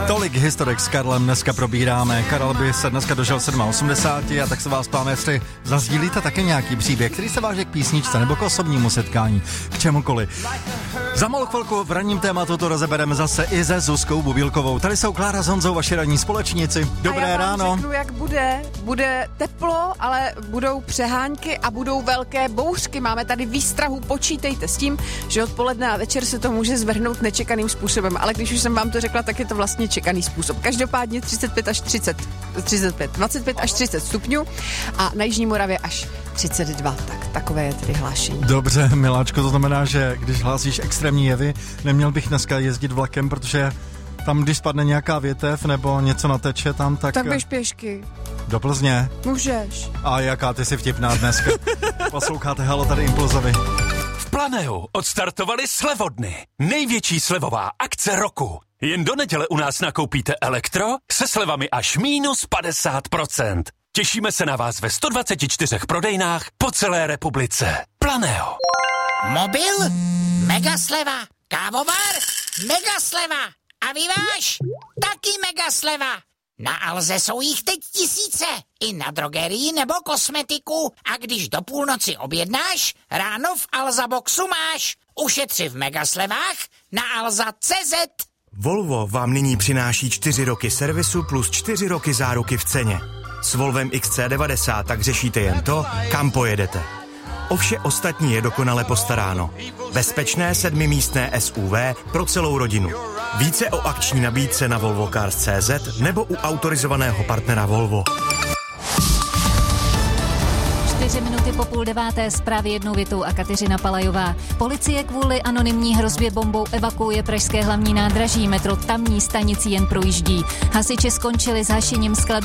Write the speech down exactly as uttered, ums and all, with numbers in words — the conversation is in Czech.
Tolik historek s Karlem dneska probíráme. Karel by se dneska dožil osmdesát sedm a tak se vás ptáme, jestli zazdílíte také nějaký příběh, který se váže k písničce nebo k osobnímu setkání, k čemukoliv. Za malou chvilku v ranním tématu to rozebereme zase i se Zuzkou Bubílkovou. Tady jsou Klára s Honzou, vaši ranní společníci. Dobré a já vám ráno. řeknu, jak bude. Bude teplo, ale budou přehánky a budou velké bouřky. Máme tady výstrahu, počítejte s tím, že odpoledne a večer se to může zvrhnout nečekaným způsobem. Ale když už jsem vám to řekla, tak je to vlastně čekaný způsob. Každopádně třicet pět až třicet, třicet pět, dvacet pět až třicet stupňů a na Jižní Moravě až třicet dva. Tak takové je tedy hlášení. Dobře, miláčko, to znamená, že když hlásíš extrémní jevy, neměl bych dneska jezdit vlakem, protože tam, když spadne nějaká větev nebo něco nateče tam, tak... Tak běž pěšky. Do Plzně. Můžeš. A jaká ty jsi vtipná dneska. Posloucháte Halo, tady Impulzovi. V Planeu odstartovali slevodny. Největší slevová akce roku. Jen do neděle u nás nakoupíte elektro se slevami až minus padesát procent. Těšíme se na vás ve sto dvacet čtyři prodejnách po celé republice. Planeo. Mobil? Mega sleva. Kávovar? Mega sleva. A vyváž? Taky mega sleva. Na Alze jsou jich teď tisíce. I na drogerii nebo kosmetiku. A když do půlnoci objednáš, ráno v Alza Boxu máš. Ušetři v megaslevách na alza tečka cé zet. Volvo vám nyní přináší čtyři roky servisu plus čtyři roky záruky v ceně. S Volvem X C devadesát tak řešíte jen to, kam pojedete. O vše ostatní je dokonale postaráno. Bezpečné sedmimístné S U V pro celou rodinu. Více o akční nabídce na volvo cars tečka cé zet nebo u autorizovaného partnera Volvo. Čtyři minuty po půl deváté, zprávy jednou větou a Kateřina Palajová. Policie kvůli anonymní hrozbě bombou evakuuje pražské hlavní nádraží. Metro tamní stanici jen projíždí. Hasiči skončili s hašením skladu